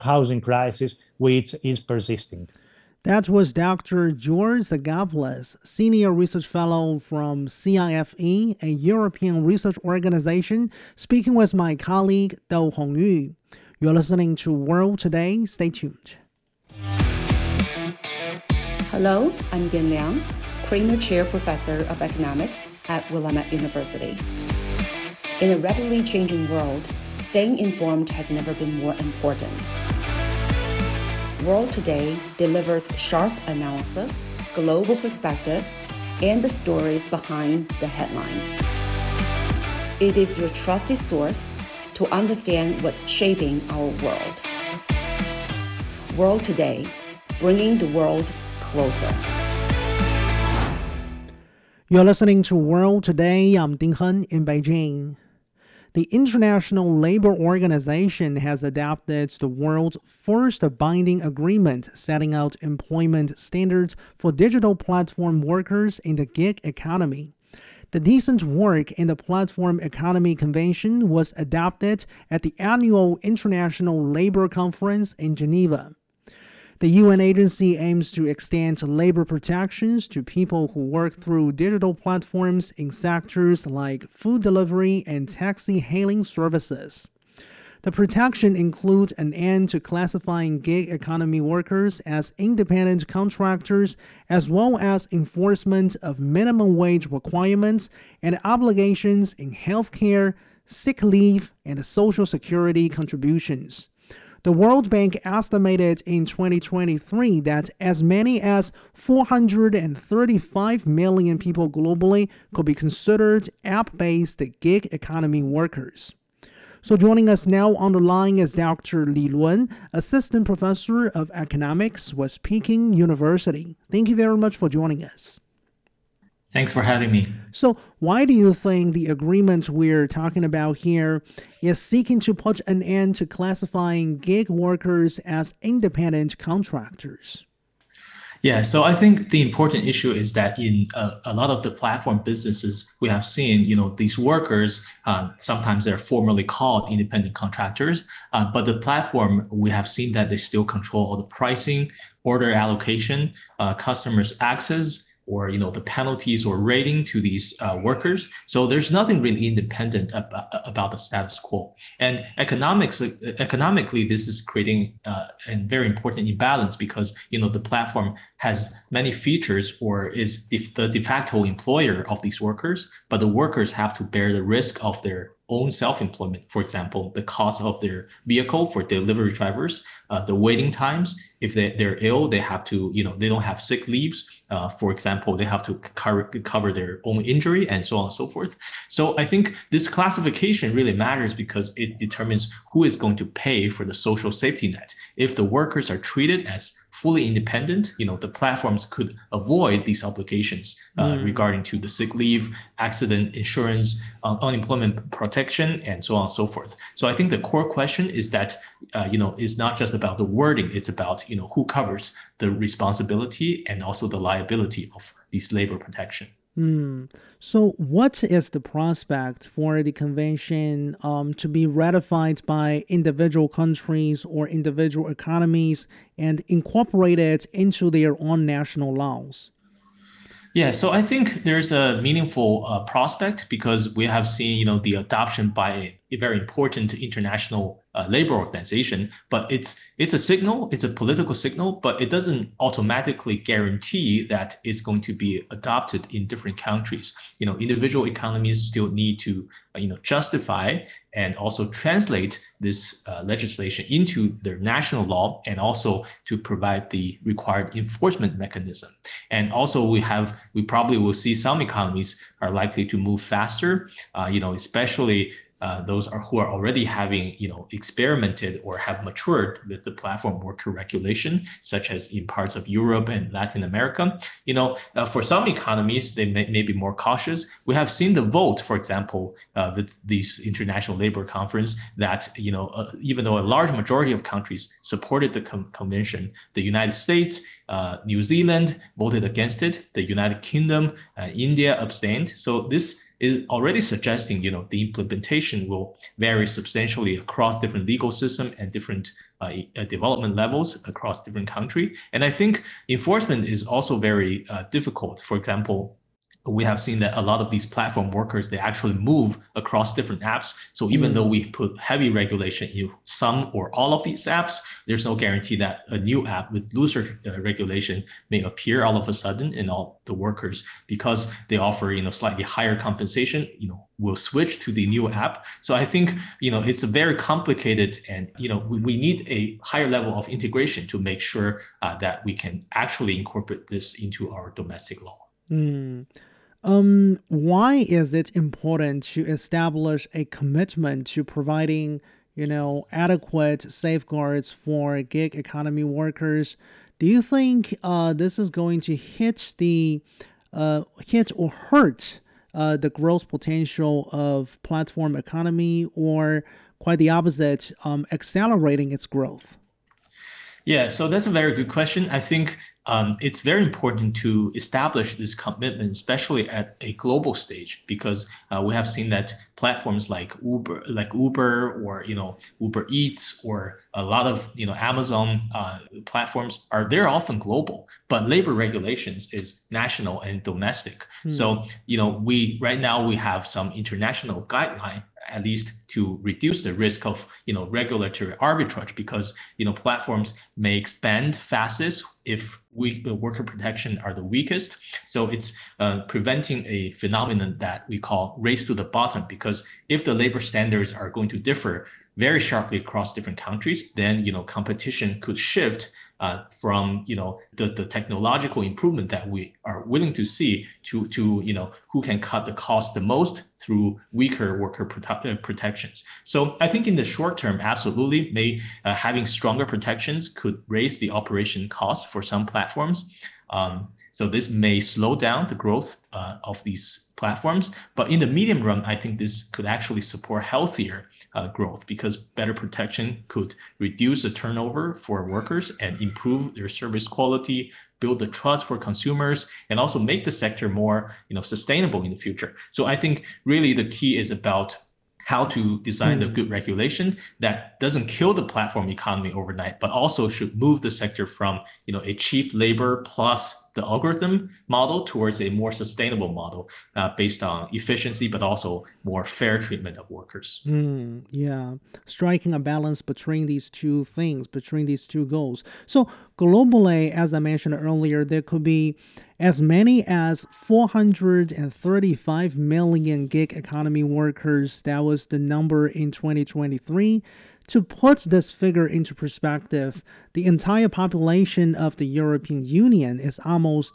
housing crisis, which is persisting. That was Dr. George Zagopoulos, Senior Research Fellow from CIFE, a European research organization, speaking with my colleague Dou Hongyu. You're listening to World Today. Stay tuned. Hello, I'm Yan Liang, Kramer Chair Professor of Economics at Willamette University. In a rapidly changing world, staying informed has never been more important. World Today delivers sharp analysis, global perspectives, and the stories behind the headlines. It is your trusted source to understand what's shaping our world. World Today, bringing the world closer. You're listening to World Today. I'm Ding Hen in Beijing. The International Labour Organization has adopted the world's first binding agreement setting out employment standards for digital platform workers in the gig economy. The Decent Work in the Platform Economy Convention was adopted at the annual International Labour Conference in Geneva. The UN agency aims to extend labor protections to people who work through digital platforms in sectors like food delivery and taxi hailing services. The protection includes an end to classifying gig economy workers as independent contractors, as well as enforcement of minimum wage requirements and obligations in healthcare, sick leave, and social security contributions. The World Bank estimated in 2023 that as many as 435 million people globally could be considered app-based gig economy workers. So joining us now on the line is Dr. Li Luan, Assistant Professor of Economics with Peking University. Thank you very much for joining us. Thanks for having me. So why do you think the agreement we're talking about here is seeking to put an end to classifying gig workers as independent contractors? Yeah, so I think the important issue is that in a lot of the platform businesses, we have seen, these workers, sometimes they're formally called independent contractors, but the platform, we have seen that they still control all the pricing, order allocation, customers' access, or the penalties or rating to these workers. So there's nothing really independent about the status quo. And economically, this is creating a very important imbalance because the platform has many features or is the de facto employer of these workers, but the workers have to bear the risk of their own self-employment. For example, the cost of their vehicle for delivery drivers, the waiting times. If they're ill, they have to, they don't have sick leaves. For example, they have to cover their own injury and so on and so forth. So I think this classification really matters because it determines who is going to pay for the social safety net. If the workers are treated as fully independent, the platforms could avoid these obligations regarding to the sick leave, accident insurance, unemployment protection, and so on and so forth. So I think the core question is that, is not just about the wording, it's about, who covers the responsibility and also the liability of these labor protection. So what is the prospect for the convention to be ratified by individual countries or individual economies and incorporated into their own national laws? Yeah, so I think there's a meaningful prospect because we have seen, the adoption by a very important international labor organization, but it's a signal, it's a political signal, but it doesn't automatically guarantee that it's going to be adopted in different countries. Individual economies still need to, justify and also translate this legislation into their national law and also to provide the required enforcement mechanism. And also we probably will see some economies are likely to move faster, especially those who are already having, experimented or have matured with the platform worker regulation, such as in parts of Europe and Latin America. For some economies, they may be more cautious. We have seen the vote, for example, with these international labor conference that, even though a large majority of countries supported the convention, the United States, New Zealand voted against it, the United Kingdom, India abstained. So this is already suggesting, the implementation will vary substantially across different legal system and different development levels across different countries. And I think enforcement is also very difficult. For example, we have seen that a lot of these platform workers, they actually move across different apps. So even though we put heavy regulation in some or all of these apps, there's no guarantee that a new app with looser regulation may appear all of a sudden, and all the workers, because they offer, slightly higher compensation, will switch to the new app. So I think, it's a very complicated, and, we need a higher level of integration to make sure that we can actually incorporate this into our domestic law. Why is it important to establish a commitment to providing, adequate safeguards for gig economy workers? Do you think this is going to hit or hurt the growth potential of platform economy, or quite the opposite, accelerating its growth? Yeah, so that's a very good question. I think it's very important to establish this commitment, especially at a global stage, because we have seen that platforms like Uber or Uber Eats, or a lot of Amazon platforms they're often global, but labor regulations is national and domestic. So we right now we have some international guideline, at least to reduce the risk of regulatory arbitrage, because platforms may expand fastest if worker protection are the weakest. So it's preventing a phenomenon that we call race to the bottom, because if the labor standards are going to differ very sharply across different countries, then competition could shift from the technological improvement that we are willing to see to who can cut the cost the most through weaker worker protections. So I think in the short term, absolutely, having stronger protections could raise the operation cost for some platforms. So this may slow down the growth of these platforms, but in the medium run, I think this could actually support healthier growth, because better protection could reduce the turnover for workers and improve their service quality, build the trust for consumers, and also make the sector more sustainable in the future. So I think really the key is about how to design the good regulation that doesn't kill the platform economy overnight, but also should move the sector from a cheap labor plus the algorithm model towards a more sustainable model based on efficiency, but also more fair treatment of workers. Yeah, striking a balance between these two things, between these two goals. So globally, as I mentioned earlier, there could be as many as 435 million gig economy workers. That was the number in 2023. To put this figure into perspective, the entire population of the European Union is almost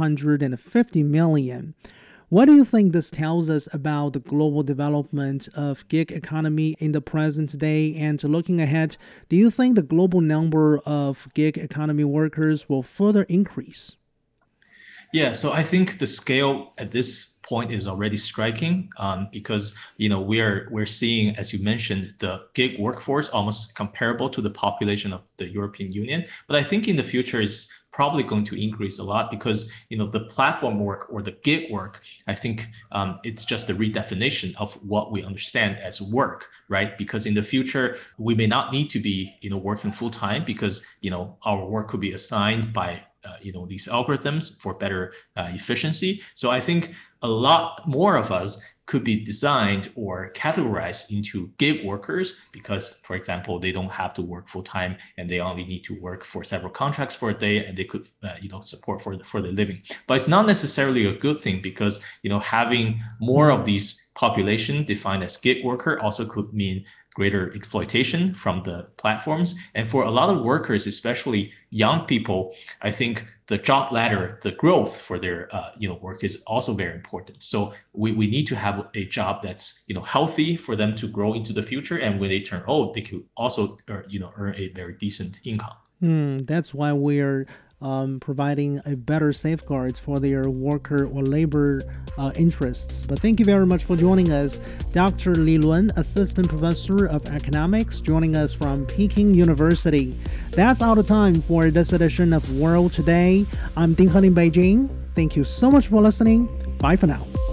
450 million. What do you think this tells us about the global development of gig economy in the present day? And looking ahead, do you think the global number of gig economy workers will further increase? Yeah, so I think the scale at this point is already striking because we're seeing, as you mentioned, the gig workforce almost comparable to the population of the European Union. But I think in the future is probably going to increase a lot because the platform work or the gig work, I think it's just a redefinition of what we understand as work, right? Because in the future we may not need to be working full time because our work could be assigned by these algorithms for better efficiency. So I think a lot more of us could be designed or categorized into gig workers because, for example, they don't have to work full time and they only need to work for several contracts for a day and they could, support for the living. But it's not necessarily a good thing because, having more of these population defined as gig worker also could mean greater exploitation from the platforms. And for a lot of workers, especially young people, I think the job ladder, the growth for their work is also very important. So we need to have a job that's healthy for them to grow into the future. And when they turn old, they could also earn a very decent income. That's why we're providing a better safeguards for their worker or labor interests. But thank you very much for joining us. Dr. Li Lun, Assistant Professor of Economics, joining us from Peking University. That's all the time for this edition of World Today. I'm Ding He in Beijing. Thank you so much for listening. Bye for now.